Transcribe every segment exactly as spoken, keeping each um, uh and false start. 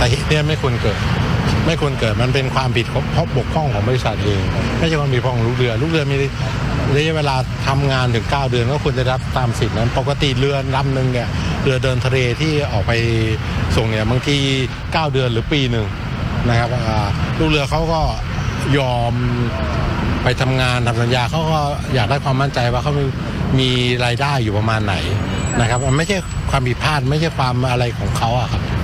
แต่เหตุนี้ไม่ควรเกิดไม่ควรเกิดมันเป็นความผิดเพราะบกพร่องของบริษัทเองไม่ใช่ความผิดของลูกเรือลูกเรือมีระยะเวลาทำงานถึงเก้าเดือนก็ควรจะรับตามสิทธินั้นปกติเรือลำหนึ่งเนี่ยเรือเดินทะเลที่ออกไปส่งเนี่ยบางทีเก้าเดือนหรือปีหนึ่งนะครับลูกเรือเขาก็ยอมไปทำงานทำสัญญาเขาก็อยากได้ความมั่นใจว่าเขามีรายได้อยู่ประมาณไหนนะครับมันไม่ใช่ความผิดพลาดไม่ใช่ความอะไรของเขาอะครับ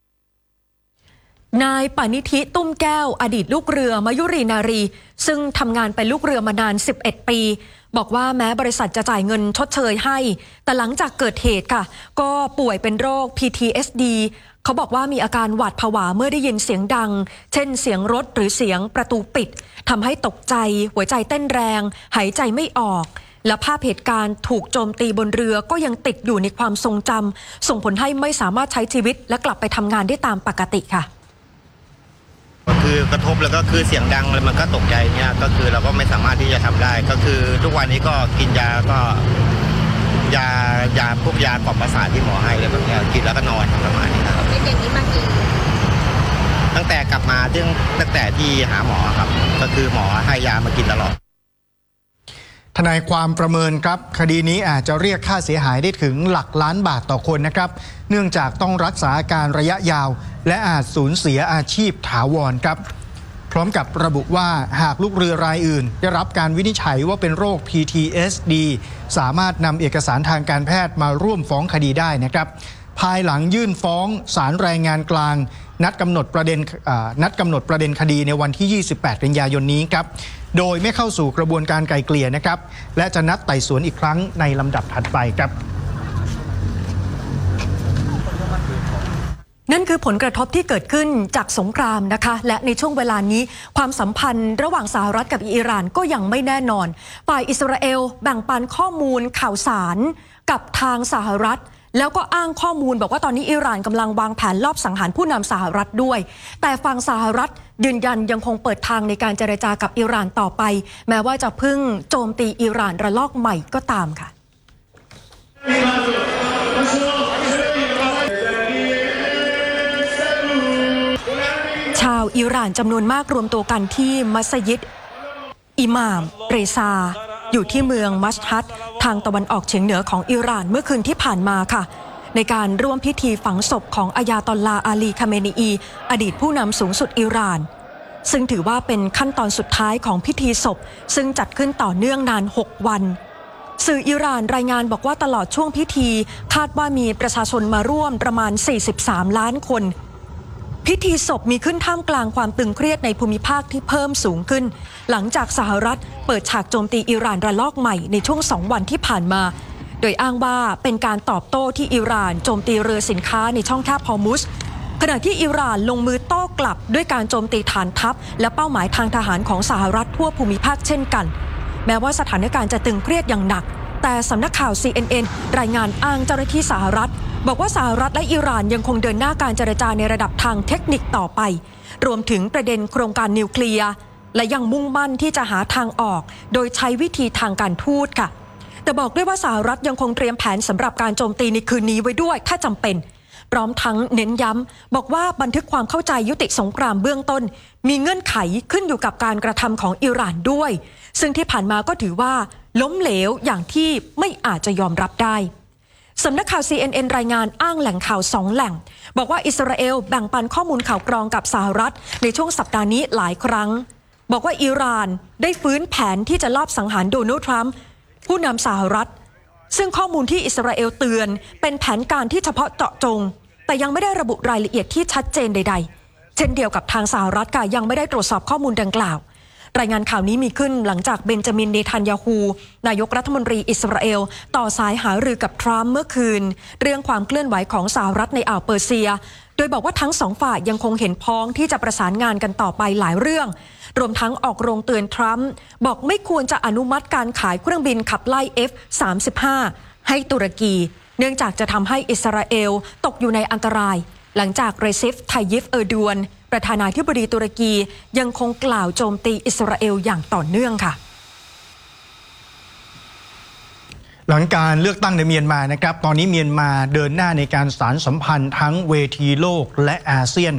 นายปณิธิตุ้มแก้วอดีตลูกเรือมายุรีนารีซึ่งทำงานเป็นลูกเรือมานานสิบเอ็ดปีบอกว่าแม้บริษัทจะจ่ายเงินชดเชยให้แต่หลังจากเกิดเหตุค่ะก็ป่วยเป็นโรค พี ที เอส ดี เขาบอกว่ามีอาการหวาดผวาเมื่อได้ยินเสียงดังเช่นเสียงรถหรือเสียงประตูปิดทำให้ตกใจหัวใจเต้นแรงหายใจไม่ออกและภาพเหตุการณ์ถูกโจมตีบนเรือก็ยังติดอยู่ในความทรงจำส่งผลให้ไม่สามารถใช้ชีวิตและกลับไปทำงานได้ตามปกติค่ะคือกระทบแล้วก็คือเสียงดังแล้วมันก็ตกใจเนี่ยก็คือเราก็ไม่สามารถที่จะทำได้ก็คือทุกวันนี้ก็กินยาก็ยายาพวกยากล่อมประสาทที่หมอให้อะไรแบบนี้กินแล้วก็นอนประมาณนี้ครับเป็นอย่างนี้มากี่ตั้งแต่กลับมาตั้งตั้งแต่ที่หาหมอครับก็คือหมอให้ยามากินตลอดทนายความประเมินครับคดีนี้อาจจะเรียกค่าเสียหายได้ถึงหลักล้านบาทต่อคนนะครับเนื่องจากต้องรักษาอาการระยะยาวและอาจสูญเสียอาชีพถาวรครับพร้อมกับระบุว่าหากลูกเรือรายอื่นได้รับการวินิจฉัยว่าเป็นโรค พี ที เอส ดี สามารถนำเอกสารทางการแพทย์มาร่วมฟ้องคดีได้นะครับภายหลังยื่นฟ้องศาลแรงงานกลางนัดกำหนดประเด็นนัดกำหนดประเด็นคดีในวันที่ยี่สิบแปดกันยายนนี้ครับโดยไม่เข้าสู่กระบวนการไกล่เกลี่ยนะครับและจะนัดไต่สวนอีกครั้งในลำดับถัดไปครับนั่นคือผลกระทบที่เกิดขึ้นจากสงครามนะคะและในช่วงเวลานี้ความสัมพันธ์ระหว่างสหรัฐกับอิหร่านก็ยังไม่แน่นอนฝ่ายอิสราเอลแบ่งปันข้อมูลข่าวสารกับทางสหรัฐแล้วก็อ้างข้อมูลบอกว่าตอนนี้อิหร่านกำลังวางแผนลอบสังหารผู้นำสหรัฐด้วยแต่ฝั่งสหรัฐยืนยันยังคงเปิดทางในการเจรจากับอิหร่านต่อไปแม้ว่าจะเพิ่งโจมตีอิหร่านระลอกใหม่ก็ตามค่ะชาวอิหร่านจำนวนมากรวมตัวกันที่มัสยิดอิหม่ามเรซาอยู่ที่เมืองมัชฮัดทางตะวันออกเฉียงเหนือของอิหร่านเมื่อคืนที่ผ่านมาค่ะในการร่วมพิธีฝังศพของอายาตอลลาอาลีคาเมนีอีอดีตผู้นำสูงสุดอิหร่านซึ่งถือว่าเป็นขั้นตอนสุดท้ายของพิธีศพซึ่งจัดขึ้นต่อเนื่องนานหกวันสื่ออิหร่านรายงานบอกว่าตลอดช่วงพิธีคาดว่ามีประชาชนมาร่วมประมาณสี่สิบสามล้านคนพิธีศพมีขึ้นท่ามกลางความตึงเครียดในภูมิภาคที่เพิ่มสูงขึ้นหลังจากสหรัฐเปิดฉากโจมตีอิหร่านระลอกใหม่ในช่วงสองวันที่ผ่านมาโดยอ้างว่าเป็นการตอบโต้ที่อิหร่านโจมตีเรือสินค้าในช่องแคบฮอร์มุซขณะที่อิหร่านลงมือโต้กลับด้วยการโจมตีฐานทัพและเป้าหมายทางทหารของสหรัฐทั่วภูมิภาคเช่นกันแม้ว่าสถานการณ์จะตึงเครียดอย่างหนักแต่สำนักข่าว ซี เอ็น เอ็น รายงานอ้างเจ้าหน้าที่สหรัฐบอกว่าสหรัฐและอิหร่านยังคงเดินหน้าการเจรจาในระดับทางเทคนิคต่อไปรวมถึงประเด็นโครงการนิวเคลียร์และยังมุ่งมั่นที่จะหาทางออกโดยใช้วิธีทางการทูตค่ะแต่บอกด้วยว่าสหรัฐยังคงเตรียมแผนสำหรับการโจมตีในคืนนี้ไว้ด้วยถ้าจำเป็นพร้อมทั้งเน้นย้ำบอกว่าบันทึกความเข้าใจยุติสงครามเบื้องต้นมีเงื่อนไขขึ้นอยู่กับการกระทำของอิหร่านด้วยซึ่งที่ผ่านมาก็ถือว่าล้มเหลวอย่างที่ไม่อาจจะยอมรับได้สำนักข่าว ซี เอ็น เอ็น รายงานอ้างแหล่งข่าวสองแหล่งบอกว่าอิสราเอลแบ่งปันข้อมูลข่าวกรองกับสหรัฐในช่วงสัปดาห์นี้หลายครั้งบอกว่าอิหร่านได้ฟื้นแผนที่จะลอบสังหารโดนัลด์ทรัมป์ผู้นำสหรัฐซึ่งข้อมูลที่อิสราเอลเตือนเป็นแผนการที่เฉพาะเจาะจงแต่ยังไม่ได้ระบุรายละเอียดที่ชัดเจนใดๆเช่นเดียวกับทางสหรัฐค่ะยังไม่ได้ตรวจสอบข้อมูลดังกล่าวรายงานข่าวนี้มีขึ้นหลังจากเบนจามินเนทันยาฮูนายกรัฐมนตรีอิสราเอลต่อสายหารือกับทรัมป์เมื่อคืนเรื่องความเคลื่อนไหวของสหรัฐในอ่าวเปอร์เซียโดยบอกว่าทั้งสองฝ่ายยังคงเห็นพ้องที่จะประสานงานกันต่อไปหลายเรื่องรวมทั้งออกโรงเตือนทรัมป์บอกไม่ควรจะอนุมัติการขายเครื่องบินขับไล่ เอฟ สามสิบห้า ให้ตุรกีเนื่องจากจะทำให้อิสราเอลตกอยู่ในอันตรายหลังจากเรซิฟ ไทยิฟ เออร์ดวนประธานาธิบดีตุรกียังคงกล่าวโจมตีอิสราเอลอย่างต่อเนื่องค่ะหลังการเลือกตั้งในเมียนมานะครับตอนนี้เมียนมาเดินหน้าในการสานสัมพันธ์ทั้งเวทีโลกและอาเซียน